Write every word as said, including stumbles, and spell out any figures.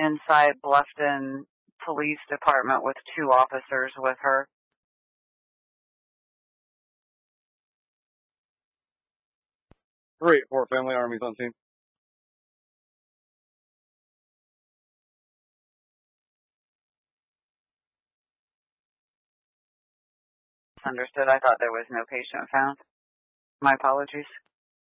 inside Bluffton Police Department with two officers with her. Three, four family armies on scene. Understood. I thought there was no patient found. My apologies.